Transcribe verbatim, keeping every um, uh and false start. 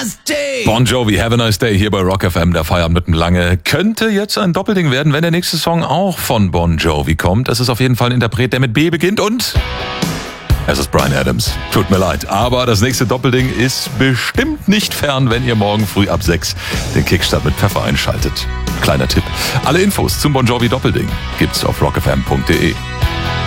Nasty! Bon Jovi, Have a Nice Day hier bei Rock F M, der Feierabend mit dem Lange. Könnte jetzt ein Doppelding werden, wenn der nächste Song auch von Bon Jovi kommt. Es ist auf jeden Fall ein Interpret, der mit B beginnt und es ist Bryan Adams. Tut mir leid, aber das nächste Doppelding ist bestimmt nicht fern, wenn ihr morgen früh ab sechs den Kickstart mit Pfeffer einschaltet. Kleiner Tipp. Alle Infos zum Bon Jovi Doppelding gibt's auf rock f m punkt d e.